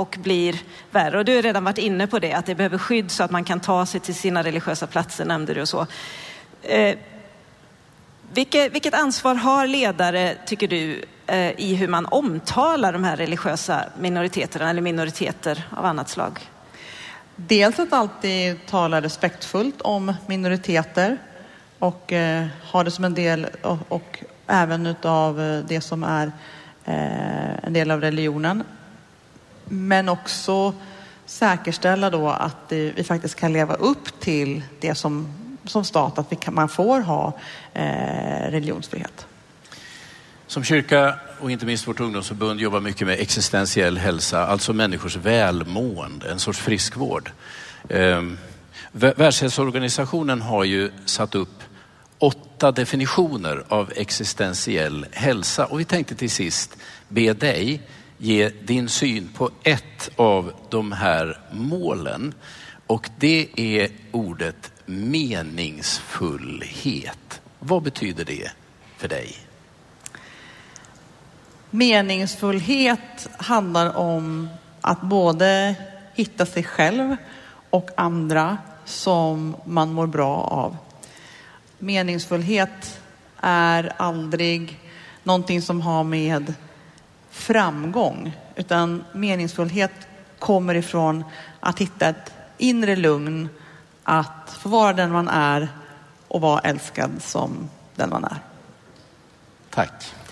och blir värre. Och du har redan varit inne på det, att det behöver skydd så att man kan ta sig till sina religiösa platser, nämnde du och så. Vilket ansvar har ledare, tycker du, i hur man omtalar de här religiösa minoriteterna eller minoriteter av annat slag? Dels att alltid tala respektfullt om minoriteter och ha det som en del och även utav det som är en del av religionen. Men också säkerställa då att vi faktiskt kan leva upp till det som stat, att man får ha religionsfrihet. Som kyrka och inte minst vårt ungdomsförbund jobbar mycket med existentiell hälsa, alltså människors välmående, en sorts friskvård. Världshälsoorganisationen har ju satt upp 8 definitioner av existentiell hälsa, och vi tänkte till sist be dig ge din syn på ett av de här målen, och det är ordet meningsfullhet. Vad betyder det för dig? Meningsfullhet handlar om att både hitta sig själv och andra som man mår bra av. Meningsfullhet är aldrig någonting som har med framgång, utan meningsfullhet kommer ifrån att hitta ett inre lugn, att få vara den man är och vara älskad som den man är. Tack.